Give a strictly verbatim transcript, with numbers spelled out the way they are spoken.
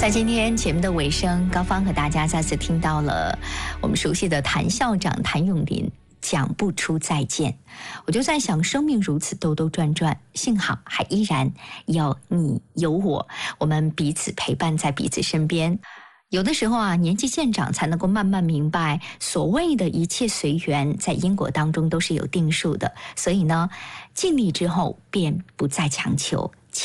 在今天节目的尾声，高芳和大家再次听到了我们熟悉的谭校长谭咏麟讲不出再见。我就在想，生命如此兜兜转转，幸好还依然有你有我，我们彼此陪伴在彼此身边。有的时候啊，年纪渐长才能够慢慢明白，所谓的一切随缘，在因果当中都是有定数的。所以呢，尽力之后便不再强求。